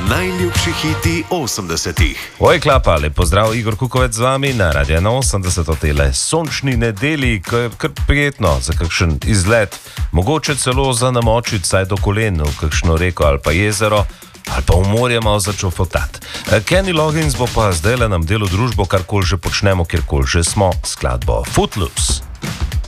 Najljubši hiti 80-ih. Oj, klapa, lep pozdrav, Igor Kukovec z vami na Radio 81 o tele sončni nedelji, ko je kar prijetno za kakšen izlet, mogoče celo za namočiti saj do kolen v kakšno reko ali pa jezero, ali pa v morje malo začofotat. Kenny Loggins bo pa zdaj le nam delo družbo, karkoli že počnemo, kjerkoli že smo, skladbo Footloose.